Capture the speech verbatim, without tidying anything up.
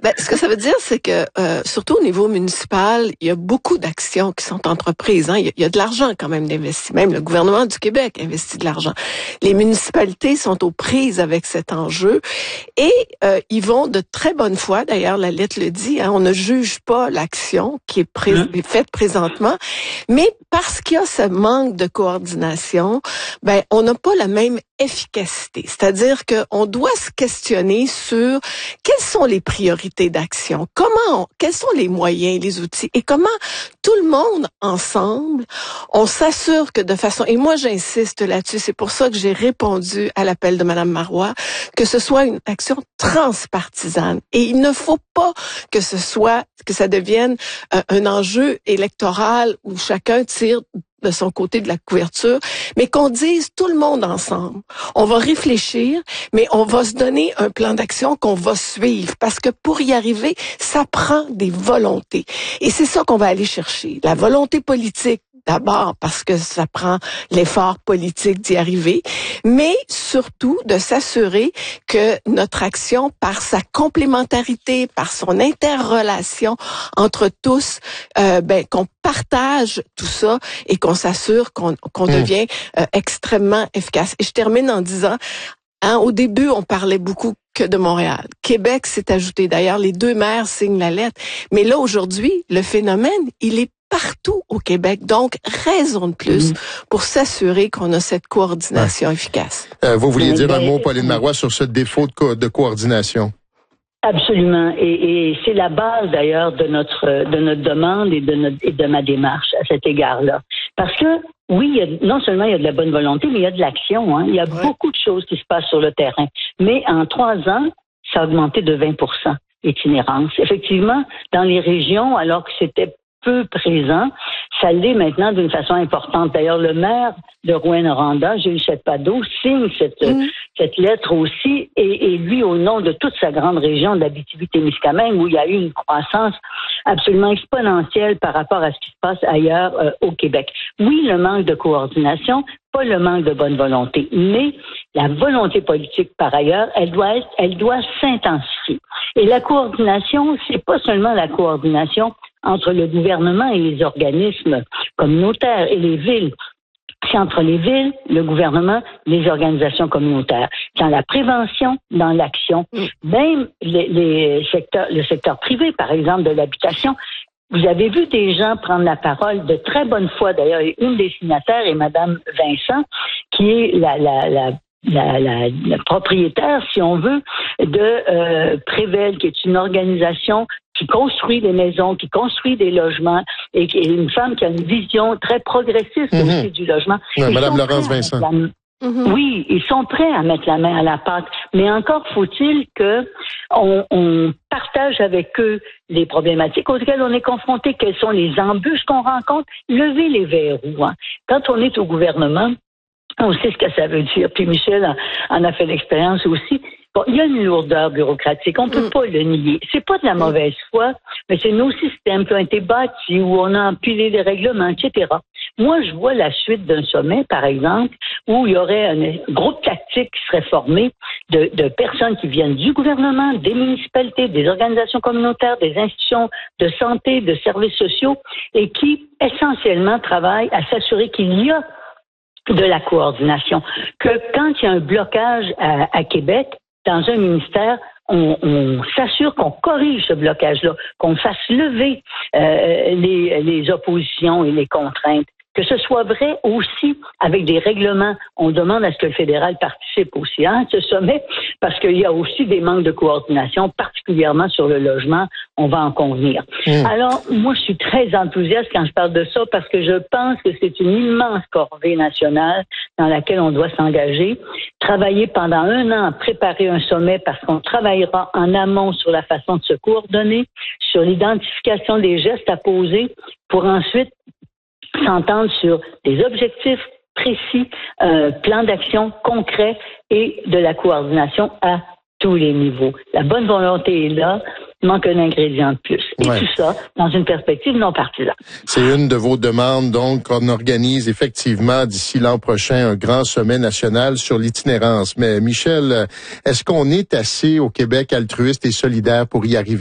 Ben, ce que ça veut dire, c'est que euh, surtout au niveau municipal, il y a beaucoup d'actions qui sont entreprises. Hein. Il, y a, il y a de l'argent quand même d'investi. Même le gouvernement du Québec investit de l'argent. Les municipalités sont aux prises avec cet enjeu et euh, ils vont de très bonne foi. D'ailleurs, la lettre le dit. Hein, on ne juge pas l'action qui est, pré- mmh. est faite présentement, mais parce qu'il y a ce manque de coordination, ben on n'a pas la même efficacité. C'est-à-dire qu'on doit se questionner sur quelles sont les priorités d'action, comment, on, quels sont les moyens, les outils, et comment tout le monde ensemble, on s'assure que de façon, et moi j'insiste là-dessus, c'est pour ça que j'ai répondu à l'appel de Madame Marois, que ce soit une action transpartisane. Et il ne faut pas que ce soit, que ça devienne un, un enjeu électoral où chacun tire de son côté de la couverture, mais qu'on dise tout le monde ensemble. On va réfléchir, mais on va se donner un plan d'action qu'on va suivre, parce que pour y arriver, ça prend des volontés. Et c'est ça qu'on va aller chercher. La volonté politique, d'abord parce que ça prend l'effort politique d'y arriver, mais surtout de s'assurer que notre action, par sa complémentarité, par son interrelation entre tous, euh, ben qu'on partage tout ça et qu'on s'assure qu'on, qu'on mmh. devient euh, extrêmement efficace. Et je termine en disant, hein, au début, on parlait beaucoup que de Montréal. Québec s'est ajouté. D'ailleurs, les deux maires signent la lettre. Mais là, aujourd'hui, le phénomène, il est partout au Québec. Donc, raison de plus mmh. pour s'assurer qu'on a cette coordination ouais. efficace. Euh, vous vouliez dire un mot, Pauline Marois, sur ce défaut de, co- de coordination? Absolument. Et, et c'est la base, d'ailleurs, de notre de notre demande et de notre et de ma démarche à cet égard-là. Parce que, oui, il y a, non seulement il y a de la bonne volonté, mais il y a de l'action. Hein. Il y a ouais. beaucoup de choses qui se passent sur le terrain. Mais en trois ans, ça a augmenté de vingt pour cent l'itinérance. Effectivement, dans les régions, alors que c'était peu présent, ça l'est maintenant d'une façon importante. D'ailleurs, le maire de Rouyn-Noranda, Gilles Chapado, signe cette, mmh. cette lettre aussi, et, et lui, au nom de toute sa grande région de l'Abitibi-Témiscamingue, où il y a eu une croissance absolument exponentielle par rapport à ce qui se passe ailleurs euh, au Québec. Oui, le manque de coordination, pas le manque de bonne volonté, mais la volonté politique, par ailleurs, elle doit être, elle doit s'intensifier. Et la coordination, c'est pas seulement la coordination entre le gouvernement et les organismes communautaires et les villes. C'est entre les villes, le gouvernement, les organisations communautaires. Dans la prévention, dans l'action, même les, les secteurs, le secteur privé, par exemple, de l'habitation. Vous avez vu des gens prendre la parole de très bonne foi. D'ailleurs, une des signataires est Madame Vincent, qui est la, la, la La, la, la propriétaire, si on veut, de euh, Prével, qui est une organisation qui construit des maisons, qui construit des logements, et qui est une femme qui a une vision très progressiste mm-hmm. aussi du logement. Ouais, Madame Laurence Vincent. La, mm-hmm. Oui, ils sont prêts à mettre la main à la pâte, mais encore faut-il que on, on partage avec eux les problématiques auxquelles on est confronté, quelles sont les embûches qu'on rencontre, lever les verrous. Hein. Quand on est au gouvernement, on sait ce que ça veut dire. Puis Michel en, en a fait l'expérience aussi. Bon, il y a une lourdeur bureaucratique, on ne peut mm. pas le nier. C'est pas de la mauvaise foi, mais c'est nos systèmes qui ont été bâtis, où on a empilé les règlements, et cetera. Moi, je vois la suite d'un sommet, par exemple, où il y aurait un groupe tactique qui serait formé de, de personnes qui viennent du gouvernement, des municipalités, des organisations communautaires, des institutions de santé, de services sociaux, et qui, essentiellement, travaillent à s'assurer qu'il y a de la coordination. Que quand il y a un blocage à, à Québec, dans un ministère, on, on s'assure qu'on corrige ce blocage-là, qu'on fasse lever euh, les, les oppositions et les contraintes. Que ce soit vrai aussi avec des règlements. On demande à ce que le fédéral participe aussi à ce sommet, parce qu'il y a aussi des manques de coordination, particulièrement sur le logement. On va en convenir. Mmh. Alors, moi, je suis très enthousiaste quand je parle de ça, parce que je pense que c'est une immense corvée nationale dans laquelle on doit s'engager. Travailler pendant un an à préparer un sommet, parce qu'on travaillera en amont sur la façon de se coordonner, sur l'identification des gestes à poser, pour ensuite s'entendre sur des objectifs précis, un plan d'action concret et de la coordination à tous les niveaux. La bonne volonté est là, il manque un ingrédient de plus. Et ouais. tout ça dans une perspective non partisane. C'est une de vos demandes, donc, qu'on organise effectivement d'ici l'an prochain un grand sommet national sur l'itinérance. Mais Michel, est-ce qu'on est assez au Québec altruiste et solidaire pour y arriver?